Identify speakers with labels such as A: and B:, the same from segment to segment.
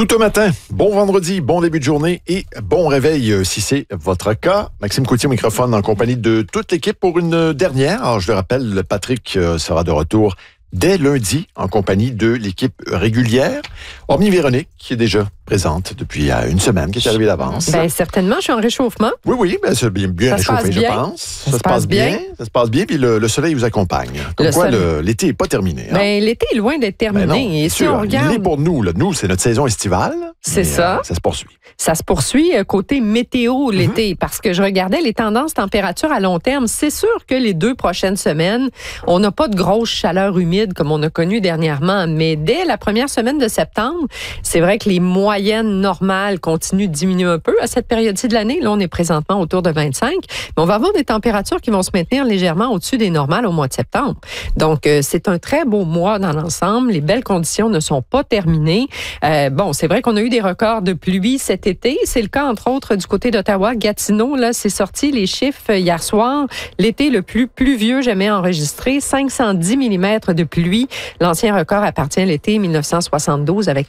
A: Tout un matin, bon vendredi, bon début de journée et bon réveil si c'est votre cas. Maxime Coutier au microphone en compagnie de toute l'équipe pour une dernière. Alors je le rappelle, Patrick sera de retour dès lundi en compagnie de l'équipe régulière. Hormis Véronique, qui est déjà présente depuis une semaine, qui est arrivée d'avance.
B: Bien, certainement, je suis en réchauffement.
A: Oui, ben, c'est bien réchauffé, je pense. Ça se passe bien. Ça se passe bien, puis le soleil vous accompagne. Comme quoi, l'été n'est pas terminé. Hein?
B: Ben, l'été est loin d'être terminé.
A: Ben non,
B: et si on regarde...
A: Il est pour nous. Nous, c'est notre saison estivale.
B: C'est ça.
A: Ça se poursuit.
B: Ça se poursuit côté météo l'été, parce que je regardais les tendances température à long terme. C'est sûr que les 2 prochaines semaines, on n'a pas de grosse chaleur humide comme on a connu dernièrement, mais dès la première semaine de septembre, c'est vrai que les moyennes normales continuent de diminuer un peu à cette période-ci de l'année. Là, on est présentement autour de 25, mais on va avoir des températures qui vont se maintenir légèrement au-dessus des normales au mois de septembre. Donc, c'est un très beau mois dans l'ensemble. Les belles conditions ne sont pas terminées. Bon, c'est vrai qu'on a eu des records de pluie cet été. C'est le cas, entre autres, du côté d'Ottawa. Gatineau, là, c'est sorti les chiffres hier soir. L'été le plus pluvieux jamais enregistré. 510 mm de pluie. L'ancien record appartient à l'été 1972 avec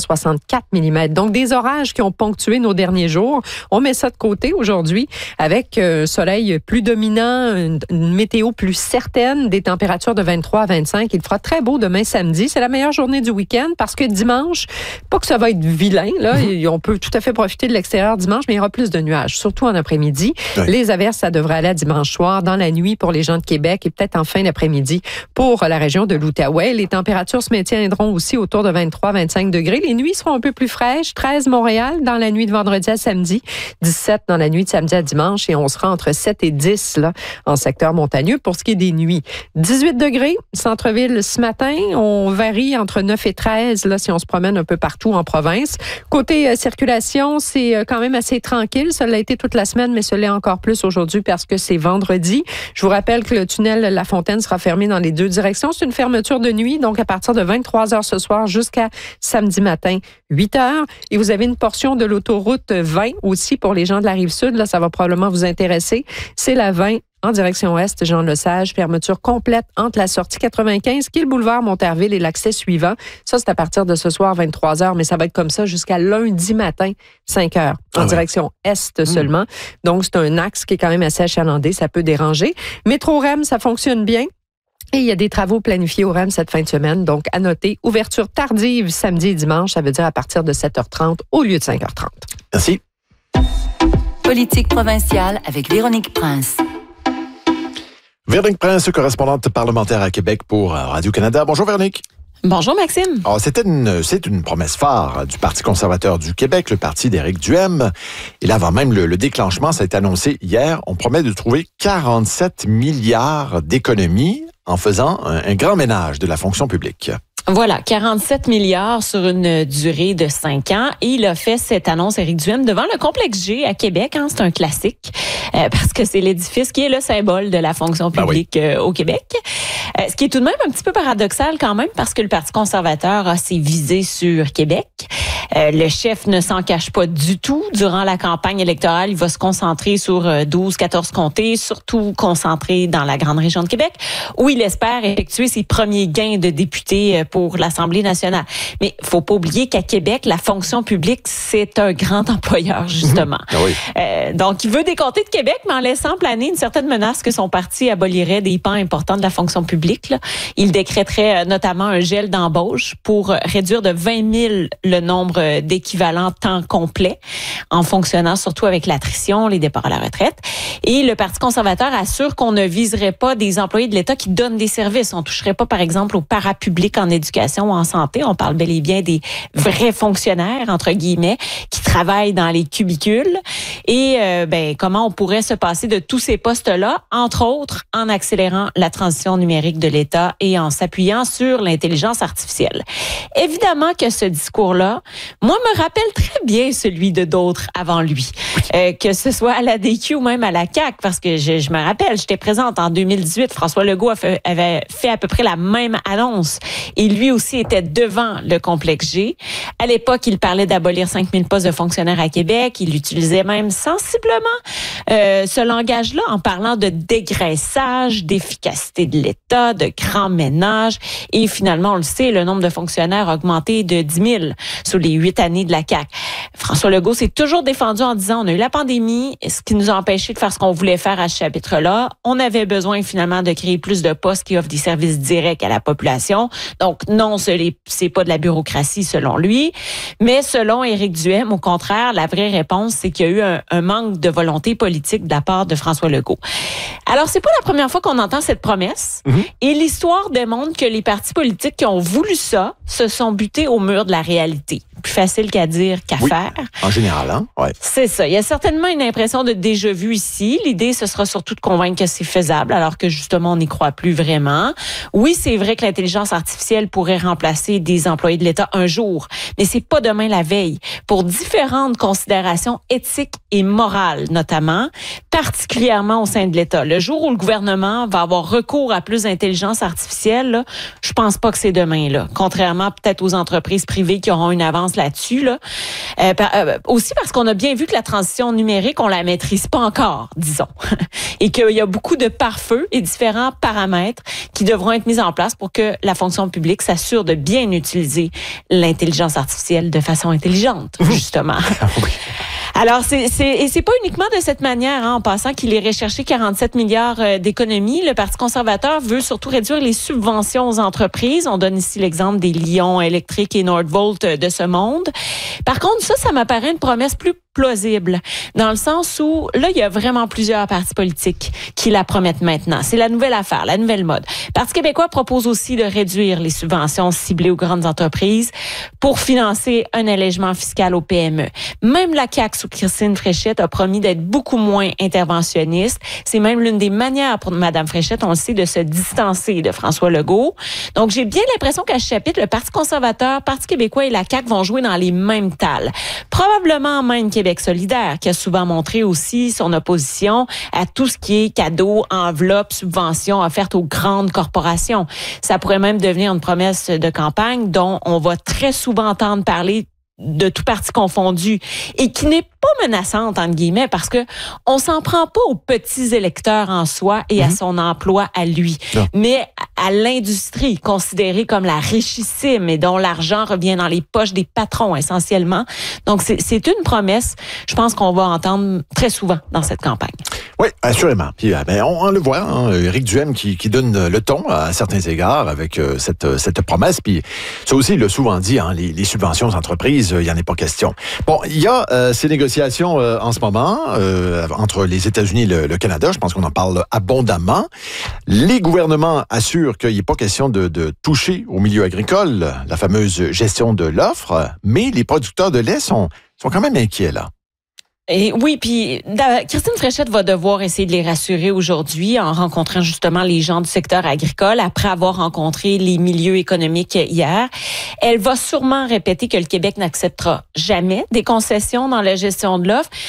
B: 464 mm. Donc, des orages qui ont ponctué nos derniers jours. On met ça de côté aujourd'hui avec un soleil plus dominant, une météo plus certaine, des températures de 23 à 25. Il fera très beau demain samedi. C'est la meilleure journée du week-end parce que dimanche, pas que ça va être vilain, là. On peut tout à fait profiter de l'extérieur dimanche, mais il y aura plus de nuages, surtout en après-midi. Oui. Les averses, ça devrait aller à dimanche soir, dans la nuit pour les gens de Québec et peut-être en fin d'après-midi pour la région de l'Outaouais. Les températures se maintiendront aussi autour de 23-25 degrés. Les nuits seront un peu plus fraîches. 13 Montréal dans la nuit de vendredi à samedi, 17 dans la nuit de samedi à dimanche et on sera entre 7 et 10 là, en secteur montagneux pour ce qui est des nuits. 18 degrés, centre-ville ce matin. On varie entre 9 et 13 là, si on se promène un peu partout en province. Côté circulation, c'est quand même assez tranquille. Ça l'a été toute la semaine, mais ça l'est encore plus aujourd'hui parce que c'est vendredi. Je vous rappelle que le tunnel La Fontaine sera fermé dans les 2 directions. C'est une fermeture de nuit, donc à partir de 23h ce soir jusqu'à samedi matin, 8h. Et vous avez une portion de l'autoroute 20 aussi pour les gens de la Rive-Sud. Là, ça va probablement vous intéresser. C'est la 20 en direction ouest, Jean-Lesage, fermeture complète entre la sortie 95, qui est le boulevard Monterville et l'accès suivant. Ça, c'est à partir de ce soir, 23h, mais ça va être comme ça jusqu'à lundi matin, 5h, en direction est seulement. Donc, c'est un axe qui est quand même assez achalandé, ça peut déranger. Métro REM, ça fonctionne bien. Et il y a des travaux planifiés au REM cette fin de semaine. Donc, à noter, ouverture tardive samedi et dimanche, ça veut dire à partir de 7h30 au lieu de 5h30.
A: Merci.
C: Politique provinciale avec Véronique Prince.
A: Véronique Prince, correspondante parlementaire à Québec pour Radio-Canada. Bonjour Véronique.
D: Bonjour Maxime.
A: Alors, c'est une promesse phare du Parti conservateur du Québec, le parti d'Éric Duhaime. Et là, avant même le déclenchement, ça a été annoncé hier, on promet de trouver 47 milliards d'économies en faisant un grand ménage de la fonction publique.
D: Voilà, 47 milliards sur une durée de 5 ans. Et il a fait cette annonce, Éric Duhaime, devant le complexe G à Québec. Hein, c'est un classique parce que c'est l'édifice qui est le symbole de la fonction publique au Québec. Ce qui est tout de même un petit peu paradoxal quand même parce que le Parti conservateur a ses visées sur Québec. Le chef ne s'en cache pas du tout. Durant la campagne électorale, il va se concentrer sur 12-14 comtés, surtout concentré dans la grande région de Québec, où il espère effectuer ses premiers gains de député pour l'Assemblée nationale. Mais il faut pas oublier qu'à Québec, la fonction publique, c'est un grand employeur, justement. Donc, il veut décompter de Québec, mais en laissant planer une certaine menace que son parti abolirait des pans importants de la fonction publique. Là. Il décréterait notamment un gel d'embauche pour réduire de 20 000 le nombre d'équivalents temps complet en fonctionnant surtout avec l'attrition, les départs à la retraite. Et le Parti conservateur assure qu'on ne viserait pas des employés de l'État qui donnent des services. On toucherait pas, par exemple, aux parapublics en éducation ou en santé. On parle bel et bien des vrais fonctionnaires, entre guillemets, qui travaillent dans les cubicules. Et comment on pourrait se passer de tous ces postes-là, entre autres en accélérant la transition numérique de l'État et en s'appuyant sur l'intelligence artificielle. Évidemment que ce discours-là, moi, me rappelle très bien celui de d'autres avant lui, que ce soit à la DQ ou même à la CAQ, parce que je me rappelle, j'étais présente en 2018, François Legault avait fait à peu près la même annonce, et lui aussi était devant le complexe G. À l'époque, il parlait d'abolir 5 000 postes de fonctionnaires à Québec, il utilisait même sensiblement ce langage-là en parlant de dégraissage, d'efficacité de l'État, de grand ménage, et finalement, on le sait, le nombre de fonctionnaires a augmenté de 10 000 sous les 8 années de la CAQ. François Legault s'est toujours défendu en disant, on a eu la pandémie, ce qui nous a empêché de faire ce qu'on voulait faire à ce chapitre-là. On avait besoin finalement de créer plus de postes qui offrent des services directs à la population. Donc non, c'est pas de la bureaucratie selon lui. Mais selon Éric Duhem, au contraire, la vraie réponse, c'est qu'il y a eu un manque de volonté politique de la part de François Legault. Alors, c'est pas la première fois qu'on entend cette promesse. Et l'histoire démontre que les partis politiques qui ont voulu ça se sont butés au mur de la réalité. Plus facile qu'à dire qu'à faire.
A: En général, hein? Ouais.
D: C'est ça. Il y a certainement une impression de déjà-vu ici. L'idée, ce sera surtout de convaincre que c'est faisable, alors que justement, on n'y croit plus vraiment. Oui, c'est vrai que l'intelligence artificielle pourrait remplacer des employés de l'État un jour, mais c'est pas demain la veille. Pour différentes considérations éthiques et morales, notamment, particulièrement au sein de l'État. Le jour où le gouvernement va avoir recours à plus d'intelligence artificielle, là, je pense pas que c'est demain, là. Contrairement peut-être aux entreprises privées qui auront une avance là-dessus, là. Aussi parce qu'on a bien vu que la transition numérique, on la maîtrise pas encore, disons. Et qu'il y a beaucoup de pare-feux et différents paramètres qui devront être mis en place pour que la fonction publique s'assure de bien utiliser l'intelligence artificielle de façon intelligente, justement. Alors, c'est pas uniquement de cette manière, hein, en passant qu'il irait chercher 47 milliards d'économies. Le Parti conservateur veut surtout réduire les subventions aux entreprises. On donne ici l'exemple des Lion Électrique et Nordvolt de ce monde. Par contre, ça m'apparaît une promesse plus plausible, dans le sens où, là, il y a vraiment plusieurs partis politiques qui la promettent maintenant. C'est la nouvelle affaire, la nouvelle mode. Le Parti québécois propose aussi de réduire les subventions ciblées aux grandes entreprises pour financer un allègement fiscal aux PME. Même la CAQ sous Christine Fréchette a promis d'être beaucoup moins interventionniste. C'est même l'une des manières pour Mme Fréchette, on le sait, de se distancer de François Legault. Donc, j'ai bien l'impression qu'à ce chapitre, le Parti conservateur, Parti québécois et la CAQ vont jouer dans les mêmes talles. Probablement même Québec solidaire, qui a souvent montré aussi son opposition à tout ce qui est cadeaux, enveloppes, subventions offertes aux grandes corporations. Ça pourrait même devenir une promesse de campagne dont on va très souvent entendre parler de tout parti confondu et qui n'est pas menaçante, entre guillemets, parce que on s'en prend pas aux petits électeurs en soi et à son emploi à lui, mais à l'industrie considérée comme la richissime et dont l'argent revient dans les poches des patrons essentiellement. Donc, c'est une promesse, je pense qu'on va entendre très souvent dans cette campagne.
A: Oui, assurément. Puis, on le voit, hein, Éric Duhem qui donne le ton à certains égards avec cette promesse. Puis ça aussi, il l'a souvent dit, hein, les subventions aux entreprises, il n'y en est pas question. Bon, il y a ces négociations en ce moment entre les États-Unis et le Canada. Je pense qu'on en parle abondamment. Les gouvernements assurent qu'il n'y a pas question de toucher au milieu agricole, la fameuse gestion de l'offre, mais les producteurs de lait sont quand même inquiets, là.
D: Et oui, puis Christine Fréchette va devoir essayer de les rassurer aujourd'hui en rencontrant justement les gens du secteur agricole après avoir rencontré les milieux économiques hier. Elle va sûrement répéter que le Québec n'acceptera jamais des concessions dans la gestion de l'offre,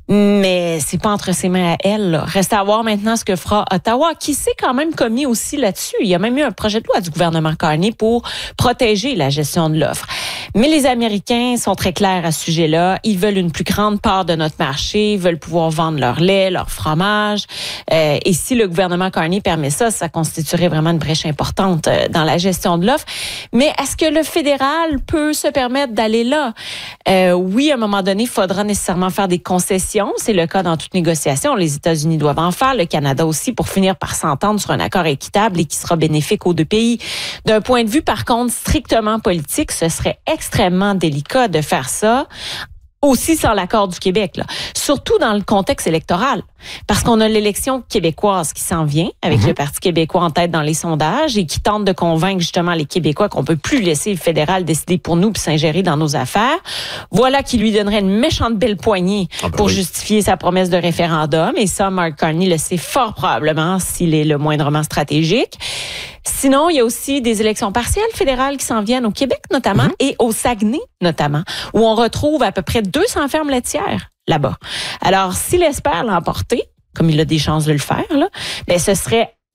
D: mais c'est pas entre ses mains à elle, là. Reste à voir maintenant ce que fera Ottawa, qui s'est quand même commis aussi là-dessus. Il y a même eu un projet de loi du gouvernement Carney pour protéger la gestion de l'offre. Mais les Américains sont très clairs à ce sujet-là. Ils veulent une plus grande part de notre marché, ils veulent pouvoir vendre leur lait, leur fromage. Et si le gouvernement Carney permet ça, ça constituerait vraiment une brèche importante dans la gestion de l'offre. Mais est-ce que le fédéral peut se permettre d'aller là? Oui, à un moment donné, il faudra nécessairement faire des concessions. C'est le cas dans toute négociation. Les États-Unis doivent en faire, le Canada aussi, pour finir par s'entendre sur un accord équitable et qui sera bénéfique aux deux pays. D'un point de vue, par contre, strictement politique, ce serait extrêmement délicat de faire ça. Aussi sans l'accord du Québec, là. Surtout dans le contexte électoral. Parce qu'on a l'élection québécoise qui s'en vient, avec le Parti québécois en tête dans les sondages et qui tente de convaincre justement les Québécois qu'on peut plus laisser le fédéral décider pour nous puis s'ingérer dans nos affaires. Voilà qui lui donnerait une méchante belle poignée pour justifier sa promesse de référendum. Et ça, Mark Carney le sait fort probablement s'il est le moindrement stratégique. Sinon, il y a aussi des élections partielles fédérales qui s'en viennent au Québec notamment et au Saguenay notamment, où on retrouve à peu près 200 fermes laitières là-bas. Alors, s'il espère l'emporter, comme il a des chances de le faire, là, ben ce serait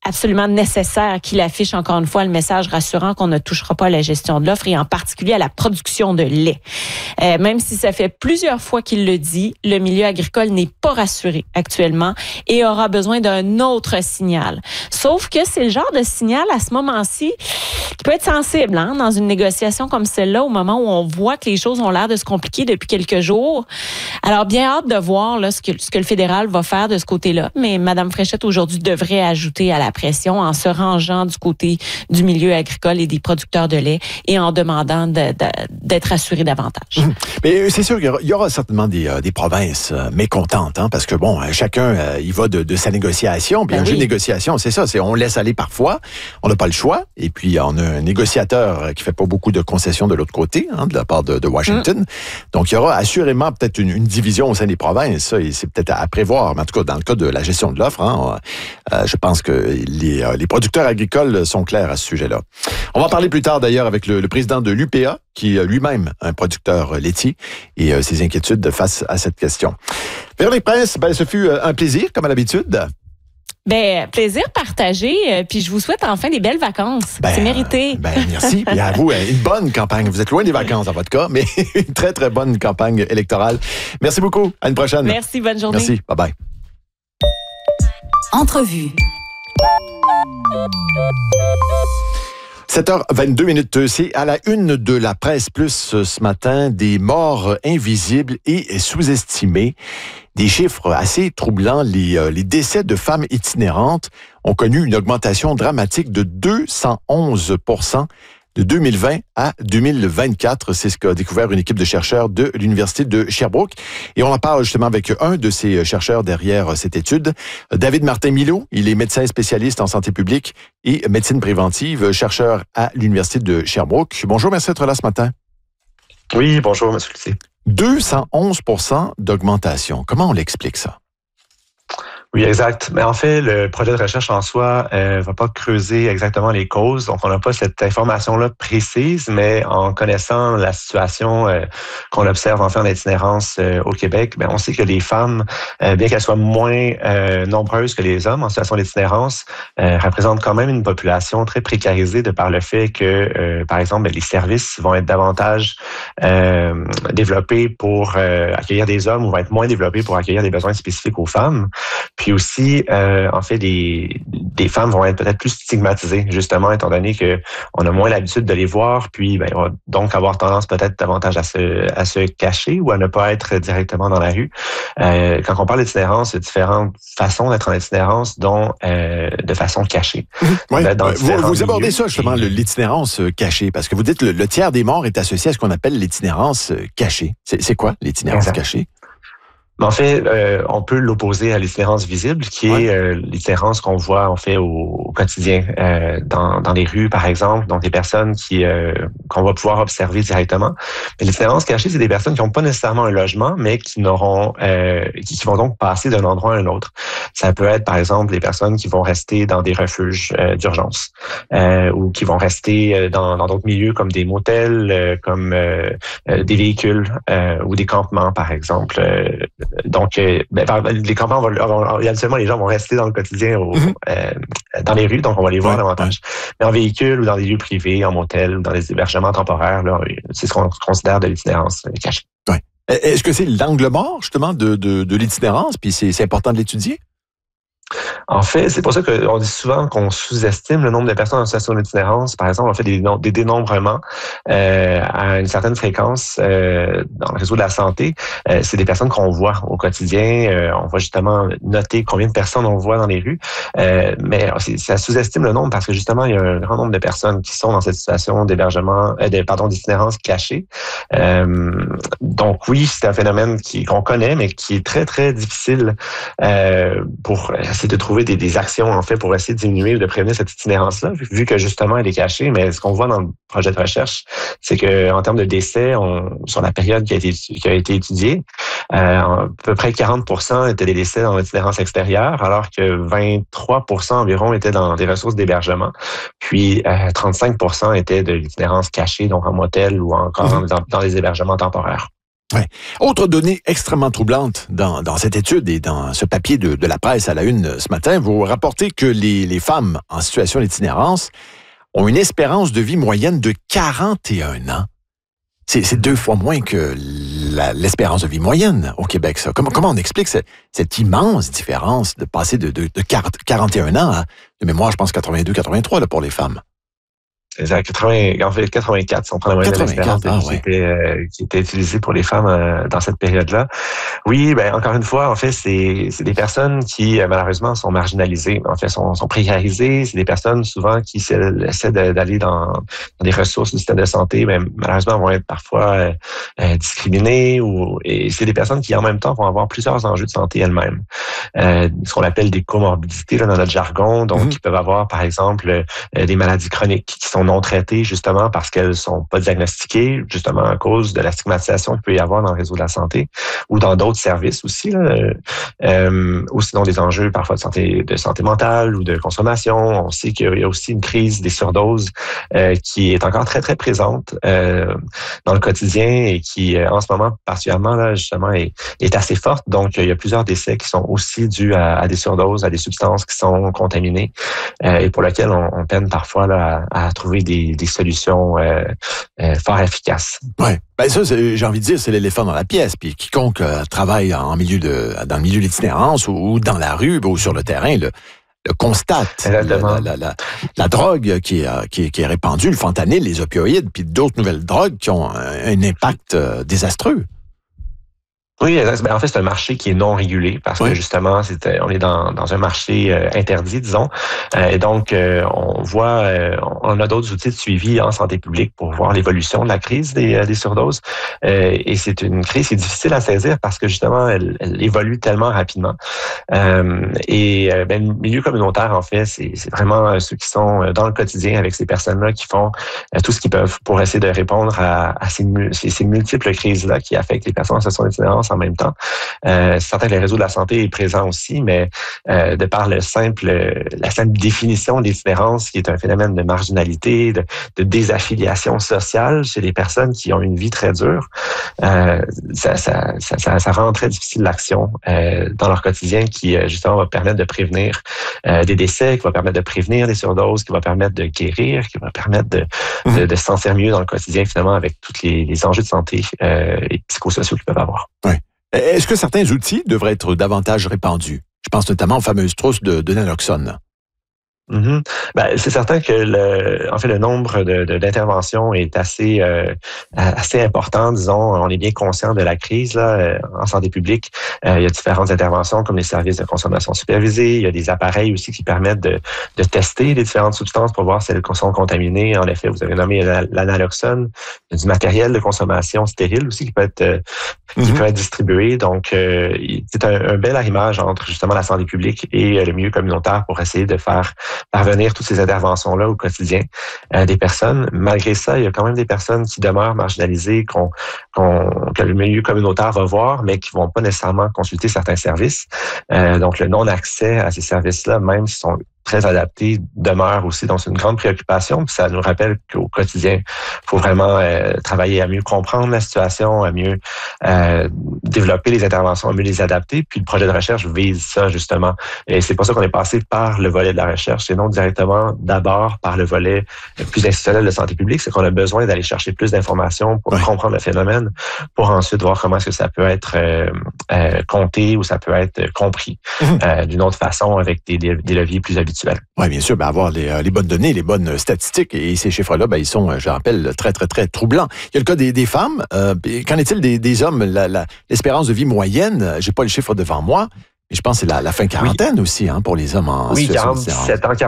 D: absolument nécessaire qu'il affiche encore une fois le message rassurant qu'on ne touchera pas à la gestion de l'offre et en particulier à la production de lait. Même si ça fait plusieurs fois qu'il le dit, le milieu agricole n'est pas rassuré actuellement et aura besoin d'un autre signal. Sauf que c'est le genre de signal à ce moment-ci qui peut être sensible dans une négociation comme celle-là au moment où on voit que les choses ont l'air de se compliquer depuis quelques jours. Alors, bien hâte de voir là, ce que le fédéral va faire de ce côté-là. Mais Mme Fréchette, aujourd'hui, devrait ajouter à la pression en se rangeant du côté du milieu agricole et des producteurs de lait et en demandant d'être assurés davantage.
A: Mais c'est sûr qu'il y aura certainement des provinces mécontentes, parce que, bon, chacun y va de sa négociation. Puis un jeu de négociation, c'est ça, on laisse aller parfois, on n'a pas le choix. Et puis, on a un négociateur qui fait pas beaucoup de concessions de l'autre côté, de la part de Washington. Donc, il y aura assurément peut-être une division au sein des provinces, ça, et c'est peut-être à prévoir. Mais en tout cas, dans le cas de la gestion de l'offre, je pense que les producteurs agricoles sont clairs à ce sujet-là. On va en parler plus tard, d'ailleurs, avec le président de l'UPA, qui est lui-même un producteur laitier, et ses inquiétudes face à cette question. Véronique Prince, ce fut un plaisir, comme à l'habitude.
D: Plaisir partagé, puis je vous souhaite enfin des belles vacances. C'est mérité.
A: Merci. Et à vous, une bonne campagne. Vous êtes loin des vacances dans votre cas, mais une très, très bonne campagne électorale. Merci beaucoup. À une prochaine.
D: Merci, bonne journée.
A: Merci. Bye-bye.
C: Entrevue.
A: 7h22, c'est à la une de la presse plus ce matin, des morts invisibles et sous-estimés. Des chiffres assez troublants. Les décès de femmes itinérantes ont connu une augmentation dramatique de 211% de 2020 à 2024. C'est ce qu'a découvert une équipe de chercheurs de l'Université de Sherbrooke. Et on en parle justement avec un de ces chercheurs derrière cette étude, David Martin-Milot. Il est médecin spécialiste en santé publique et médecine préventive, chercheur à l'Université de Sherbrooke. Bonjour, merci d'être là ce matin.
E: Oui, bonjour, M. Lucier.
A: 211% d'augmentation. Comment on l'explique ça?
E: Oui, exact. Mais en fait, le projet de recherche en soi va pas creuser exactement les causes. Donc, on n'a pas cette information-là précise, mais en connaissant la situation qu'on observe en fait en itinérance au Québec, on sait que les femmes, bien qu'elles soient moins nombreuses que les hommes en situation d'itinérance, représentent quand même une population très précarisée de par le fait que, par exemple, les services vont être davantage développés pour accueillir des hommes ou vont être moins développés pour accueillir des besoins spécifiques aux femmes. Puis aussi, en fait, des femmes vont être peut-être plus stigmatisées, justement, étant donné que on a moins l'habitude de les voir, puis on va donc avoir tendance peut-être davantage à se cacher ou à ne pas être directement dans la rue. Quand on parle d'itinérance, il y a différentes façons d'être en itinérance, dont de façon cachée.
A: Oui. Vous abordez ça, justement, l'itinérance cachée, parce que vous dites le tiers des morts est associé à ce qu'on appelle l'itinérance cachée. C'est quoi l'itinérance cachée?
E: En fait, on peut l'opposer à l'itinérance visible, qui est l'itinérance qu'on voit en fait au quotidien dans les rues, par exemple. Donc, des personnes qu'on va pouvoir observer directement. Mais l'itinérance cachée, c'est des personnes qui n'ont pas nécessairement un logement, mais qui vont donc passer d'un endroit à un autre. Ça peut être, par exemple, des personnes qui vont rester dans des refuges d'urgence ou qui vont rester dans d'autres milieux comme des motels, comme des véhicules ou des campements, par exemple. Donc, les campements, habituellement, les gens vont rester dans le quotidien dans les rues, donc on va les voir davantage. Mais en véhicule ou dans des lieux privés, en motel ou dans des hébergements temporaires, là, c'est ce qu'on considère de l'itinérance cachée.
A: Ouais. Est-ce que c'est l'angle mort, justement, de l'itinérance, puis c'est important de l'étudier?
E: En fait, c'est pour ça qu'on dit souvent qu'on sous-estime le nombre de personnes en situation d'itinérance. Par exemple, on fait des dénombrements à une certaine fréquence dans le réseau de la santé. C'est des personnes qu'on voit au quotidien. On va justement noter combien de personnes on voit dans les rues. Mais ça sous-estime le nombre parce que justement, il y a un grand nombre de personnes qui sont dans cette situation d'itinérance cachée. Donc oui, c'est un phénomène qu'on connaît, mais qui est très, très difficile pour essayer de trouver des actions, en fait, pour essayer de diminuer ou de prévenir cette itinérance-là, vu que, justement, elle est cachée. Mais ce qu'on voit dans le projet de recherche, c'est que en termes de décès, sur la période qui a été étudiée, à peu près 40% étaient des décès dans l'itinérance extérieure, alors que 23% environ étaient dans des ressources d'hébergement. Puis, 35% étaient de l'itinérance cachée, donc en motel ou encore dans des hébergements temporaires.
A: Ouais. Autre donnée extrêmement troublante dans cette étude et dans ce papier de la presse à la une ce matin, vous rapportez que les femmes en situation d'itinérance ont une espérance de vie moyenne de 41 ans. C'est 2 fois moins que l'espérance de vie moyenne au Québec, ça. Comment on explique cette immense différence de passer de 41 ans à, de mémoire, je pense, 82, 83 là, pour les femmes?
E: C'est à 84, si on prend la moyenne de l'espérance de vie qui était utilisée pour les femmes dans cette période-là. Oui, encore une fois, en fait, c'est des personnes qui, malheureusement, sont marginalisées. En fait, sont précarisées. C'est des personnes, souvent, qui essaient d'aller dans des ressources du système de santé, mais malheureusement, vont être parfois discriminées. Et c'est des personnes qui, en même temps, vont avoir plusieurs enjeux de santé elles-mêmes. Ce qu'on appelle des comorbidités là, dans notre jargon. Donc, qui peuvent avoir, par exemple, des maladies chroniques qui sont non traitées justement parce qu'elles sont pas diagnostiquées, justement à cause de la stigmatisation qu'il peut y avoir dans le réseau de la santé ou dans d'autres services aussi, là, ou sinon des enjeux parfois de santé mentale ou de consommation. On sait qu'il y a aussi une crise des surdoses qui est encore très, très présente dans le quotidien et qui, en ce moment, particulièrement, là, justement, est assez forte. Donc, il y a plusieurs décès qui sont aussi dus à des surdoses, à des substances qui sont contaminées et pour lesquelles on peine parfois là, à trouver des solutions fort efficaces.
A: Oui. Ça, j'ai envie de dire, c'est l'éléphant dans la pièce. Puis quiconque travaille dans le milieu de l'itinérance ou dans la rue ou sur le terrain, le constate. La drogue qui est répandue, le fentanyl, les opioïdes, puis d'autres nouvelles drogues qui ont un impact désastreux.
E: Oui, en fait, c'est un marché qui est non régulé parce que justement, on est dans un marché interdit, disons. Et donc, on a d'autres outils de suivi en santé publique pour voir l'évolution de la crise des surdoses. Et c'est une crise qui est difficile à saisir parce que justement, elle évolue tellement rapidement. Le milieu communautaire, en fait, c'est vraiment ceux qui sont dans le quotidien avec ces personnes-là qui font tout ce qu'ils peuvent pour essayer de répondre à ces multiples crises-là qui affectent les personnes en situation d'itinérance en même temps. C'est certain que le réseau de la santé est présent aussi, mais de par la simple définition de l'itinérance, qui est un phénomène de marginalité, de désaffiliation sociale chez les personnes qui ont une vie très dure, ça rend très difficile l'action dans leur quotidien qui, justement, va permettre de prévenir des décès, qui va permettre de prévenir des surdoses, qui va permettre de guérir, qui va permettre de se sentir mieux dans le quotidien, finalement, avec tous les enjeux de santé et psychosociaux qu'ils peuvent avoir.
A: Oui. Est-ce que certains outils devraient être davantage répandus? Je pense notamment aux fameuses trousses de naloxone.
E: Mm-hmm. C'est certain que le nombre d'interventions est assez important, disons. On est bien conscient de la crise là en santé publique. Il y a différentes interventions comme les services de consommation supervisée. Il y a des appareils aussi qui permettent de tester les différentes substances pour voir si elles sont contaminées. En effet, vous avez nommé l'analoxone. Il y a du matériel de consommation stérile aussi qui peut être distribué. Donc, c'est un bel arrimage entre justement la santé publique et le milieu communautaire pour essayer de faire parvenir toutes ces interventions-là au quotidien des personnes. Malgré ça, il y a quand même des personnes qui demeurent marginalisées, que le milieu communautaire va voir, mais qui vont pas nécessairement consulter certains services. Donc, le non-accès à ces services-là, même s'ils sont très adaptés, demeure aussi. Donc, c'est une grande préoccupation. Puis ça nous rappelle qu'au quotidien, il faut vraiment travailler à mieux comprendre la situation, à mieux développer les interventions, à mieux les adapter. Puis le projet de recherche vise ça, justement. Et c'est pour ça qu'on est passé par le volet de la recherche et non directement d'abord par le volet plus institutionnel de santé publique. C'est qu'on a besoin d'aller chercher plus d'informations pour comprendre le phénomène, pour ensuite voir comment est-ce que ça peut être compté ou ça peut être compris d'une autre façon avec des leviers plus habituels.
A: Oui, bien sûr, avoir les bonnes données, les bonnes statistiques. Et ces chiffres-là, ils sont, je rappelle, très, très, très troublants. Il y a le cas des femmes. Qu'en est-il des hommes? L'espérance de vie moyenne, j'ai pas le chiffre devant moi, mais je pense que c'est la fin quarantaine aussi pour les hommes en situation
E: 47 ans,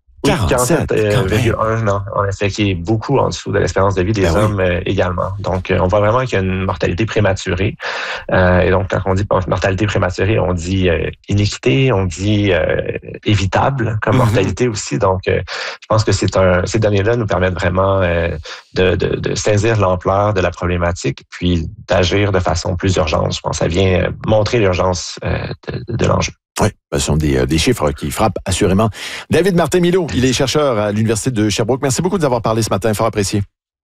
E: 47,1 ans, en effet, qui est beaucoup en dessous de l'espérance de vie des hommes également. Donc, on voit vraiment qu'il y a une mortalité prématurée. Et donc, quand on dit mortalité prématurée, on dit iniquité, on dit évitable comme mortalité aussi. Donc, je pense que ces données-là nous permettent vraiment de saisir l'ampleur de la problématique, puis d'agir de façon plus urgente. Je pense que ça vient montrer l'urgence de l'enjeu.
A: Oui, ce sont des chiffres qui frappent assurément. David Martin-Milot, il est chercheur à l'Université de Sherbrooke. Merci beaucoup de nous avoir parlé ce matin, fort apprécié.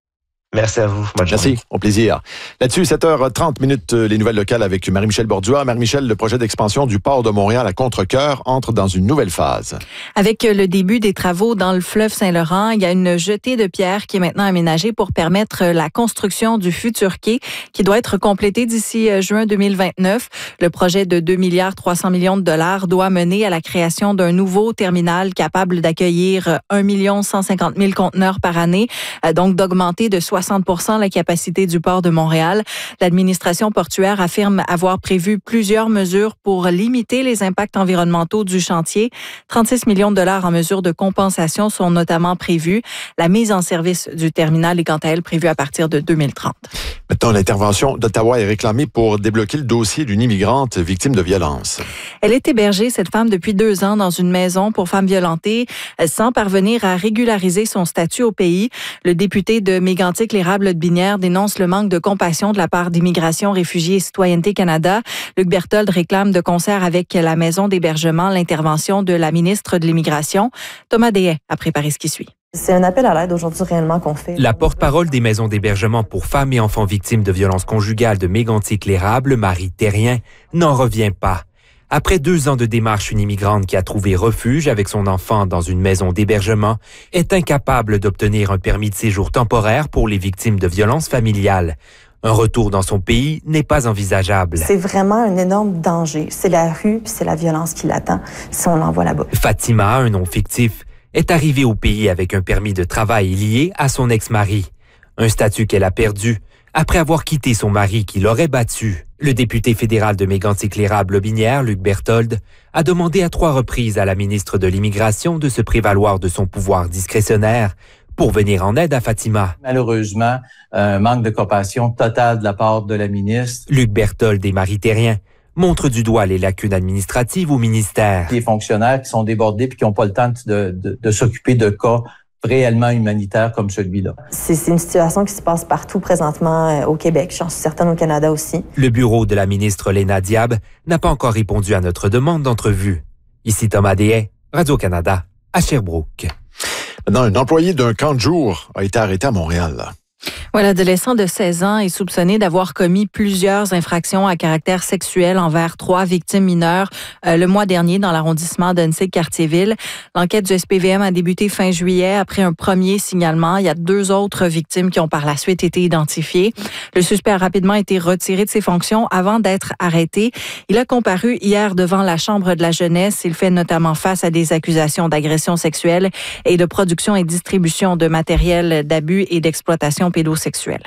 E: Merci à vous. Bonne journée.
A: Merci, au plaisir. Là-dessus, 7h30, les nouvelles locales avec Marie-Michel Bordua. Marie-Michel, le projet d'expansion du port de Montréal à Contrecœur entre dans une nouvelle phase.
F: Avec le début des travaux dans le fleuve Saint-Laurent, il y a une jetée de pierre qui est maintenant aménagée pour permettre la construction du futur quai qui doit être complété d'ici juin 2029. Le projet de 2,3 milliards de dollars doit mener à la création d'un nouveau terminal capable d'accueillir 1 150 000 conteneurs par année, donc d'augmenter de 60 % la capacité du port de Montréal. L'administration portuaire affirme avoir prévu plusieurs mesures pour limiter les impacts environnementaux du chantier. 36 millions de dollars en mesures de compensation sont notamment prévus. La mise en service du terminal est quant à elle prévue à partir de 2030.
A: Maintenant, l'intervention d'Ottawa est réclamée pour débloquer le dossier d'une immigrante victime de violence.
F: Elle est hébergée, cette femme, depuis 2 ans dans une maison pour femmes violentées sans parvenir à régulariser son statut au pays. Le député de Mégantic-l'Érable-Lotbinière dénonce le manque de compassion de la part d'Immigration, Réfugiés et Citoyenneté Canada. Luc Berthold réclame de concert avec la maison d'hébergement l'intervention de la ministre de l'Immigration. Thomas Deshaies a préparé ce qui suit.
G: C'est un appel à l'aide aujourd'hui réellement qu'on fait.
H: La porte-parole des maisons d'hébergement pour femmes et enfants victimes de violences conjugales de Mégantic-l'Érable, Marie Thérien, n'en revient pas. Après 2 ans de démarche, une immigrante qui a trouvé refuge avec son enfant dans une maison d'hébergement est incapable d'obtenir un permis de séjour temporaire pour les victimes de violences familiales. Un retour dans son pays n'est pas envisageable.
G: C'est vraiment un énorme danger. C'est la rue puis c'est la violence qui l'attend si on l'envoie là-bas.
H: Fatima, un nom fictif, est arrivée au pays avec un permis de travail lié à son ex-mari. Un statut qu'elle a perdu après avoir quitté son mari qui l'aurait battu. Le député fédéral de Mégantic-l'Érable-Lotbinière, Luc Berthold, a demandé à 3 reprises à la ministre de l'Immigration de se prévaloir de son pouvoir discrétionnaire pour venir en aide à Fatima.
I: Malheureusement, un manque de compassion totale de la part de la ministre.
H: Luc Berthold et Marie Thérien montrent du doigt les lacunes administratives au ministère.
I: Les fonctionnaires qui sont débordés et qui n'ont pas le temps de s'occuper de cas réellement humanitaires comme celui-là.
G: C'est une situation qui se passe partout présentement au Québec. J'en suis certaine au Canada aussi.
H: Le bureau de la ministre Léna Diab n'a pas encore répondu à notre demande d'entrevue. Ici Thomas Deshaies, Radio-Canada, à Sherbrooke.
A: Maintenant, un employé d'un camp de jour a été arrêté à Montréal.
F: L'adolescent de 16 ans est soupçonné d'avoir commis plusieurs infractions à caractère sexuel envers 3 victimes mineures le mois dernier dans l'arrondissement d'Annecy-Cartierville. L'enquête du SPVM a débuté fin juillet après un premier signalement. Il y a 2 autres victimes qui ont par la suite été identifiées. Le suspect a rapidement été retiré de ses fonctions avant d'être arrêté. Il a comparu hier devant la Chambre de la jeunesse. Il fait notamment face à des accusations d'agression sexuelle et de production et distribution de matériel d'abus et d'exploitation pédosexuelle.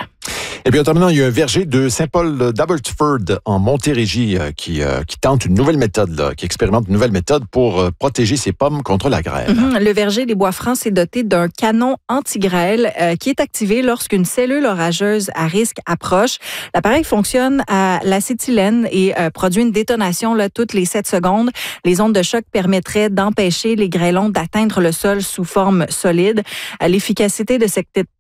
A: Et puis en terminant, il y a un verger de Saint-Paul d'Abbotsford en Montérégie qui tente une nouvelle méthode, qui expérimente une nouvelle méthode pour protéger ses pommes contre la grêle.
F: Le verger des Bois-Francs est doté d'un canon anti-grêle qui est activé lorsqu'une cellule orageuse à risque approche. L'appareil fonctionne à l'acétylène et produit une détonation toutes les 7 secondes. Les ondes de choc permettraient d'empêcher les grêlons d'atteindre le sol sous forme solide. L'efficacité de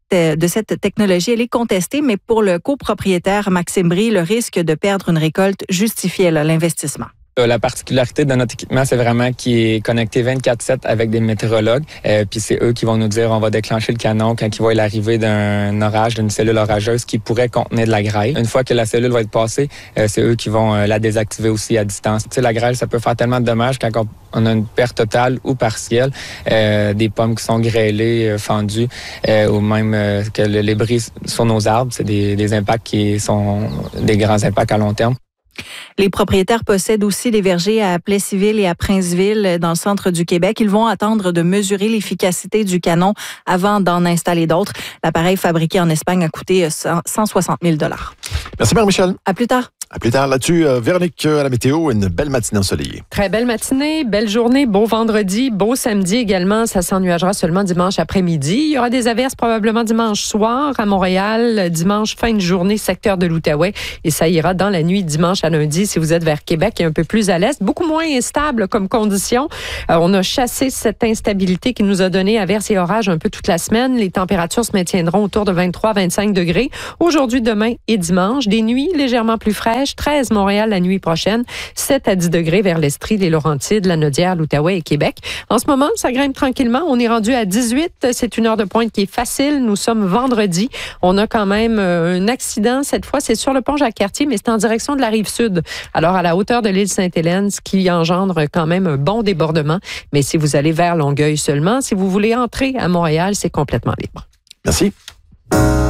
F: cette technologie, elle est contestée, mais pour le copropriétaire Maxime Brie, le risque de perdre une récolte justifiait l'investissement.
J: La particularité de notre équipement, c'est vraiment qu'il est connecté 24/7 avec des météorologues. Puis c'est eux qui vont nous dire on va déclencher le canon quand il va y l'arrivée d'un orage, d'une cellule orageuse qui pourrait contenir de la grêle. Une fois que la cellule va être passée, c'est eux qui vont la désactiver aussi à distance. Tu sais, la grêle, ça peut faire tellement de dommages quand on a une perte totale ou partielle, des pommes qui sont grêlées, fendues, ou même que les bris sur nos arbres. C'est des impacts qui sont des grands impacts à long terme.
F: Les propriétaires possèdent aussi des vergers à Plessisville et à Princeville dans le centre du Québec. Ils vont attendre de mesurer l'efficacité du canon avant d'en installer d'autres. L'appareil fabriqué en Espagne a coûté 160 000 $.
A: Merci Marie-Michel.
F: À plus tard.
A: À plus tard là-dessus. Véronique à la météo, une belle matinée ensoleillée.
B: Très belle matinée, belle journée, beau vendredi, beau samedi également. Ça s'ennuagera seulement dimanche après-midi. Il y aura des averses probablement dimanche soir à Montréal, dimanche fin de journée, secteur de l'Outaouais. Et ça ira dans la nuit dimanche à lundi si vous êtes vers Québec et un peu plus à l'est. Beaucoup moins instable comme condition. On a chassé cette instabilité qui nous a donné averses et orages un peu toute la semaine. Les températures se maintiendront autour de 23-25 degrés. Aujourd'hui, demain et dimanche, des nuits légèrement plus fraîches. neige. 13 Montréal la nuit prochaine. 7 à 10 degrés vers l'Estrie, les Laurentides, la Naudière, l'Outaouais et Québec. En ce moment, ça grimpe tranquillement. On est rendu à 18. C'est une heure de pointe qui est facile. Nous sommes vendredi. On a quand même un accident. Cette fois, c'est sur le pont Jacques-Cartier, mais c'est en direction de la Rive-Sud. Alors, à la hauteur de l'île Sainte-Hélène, ce qui engendre quand même un bon débordement. Mais si vous allez vers Longueuil seulement, si vous voulez entrer à Montréal, c'est complètement libre.
A: Merci.